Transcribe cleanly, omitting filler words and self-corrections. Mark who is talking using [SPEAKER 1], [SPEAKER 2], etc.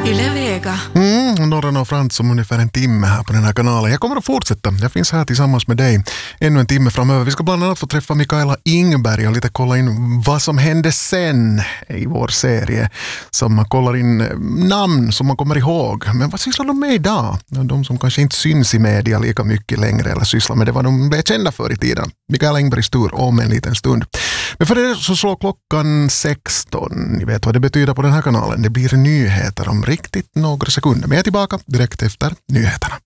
[SPEAKER 1] Yle Vega.
[SPEAKER 2] Norran och Frans om ungefär en timme här på den här kanalen. Jag kommer att fortsätta. Jag finns här tillsammans med dig ännu en timme framöver. Vi ska bland annat få träffa Mikaela Ingberg och lite kolla in vad som hände sen i vår serie. Som man kollar in namn som man kommer ihåg. Men vad sysslar de med idag? De som kanske inte syns i media lika mycket längre eller sysslar med det vad de blev kända för i tiden. Mikaela Ingbergs tur om en liten stund. Men för det så slår klockan 16. Ni vet vad det betyder på den här kanalen. Det blir nyheter om riktigt några sekunder. Men jag är tillbaka direkt efter nyheterna.